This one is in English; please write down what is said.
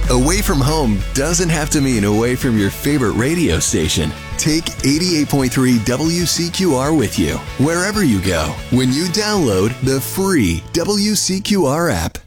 Away from home doesn't have to mean away from your favorite radio station. Take 88.3 WCQR with you wherever you go when you download the free WCQR app.